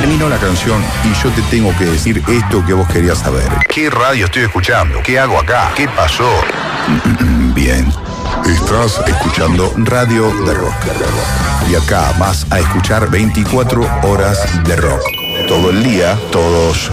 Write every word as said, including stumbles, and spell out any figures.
terminó la canción y yo te tengo que decir esto que vos querías saber. ¿Qué radio estoy escuchando? ¿Qué hago acá? ¿Qué pasó? Bien. Estás escuchando Radio de Rock. Y acá vas a escuchar veinticuatro horas de rock. Todo el día, todos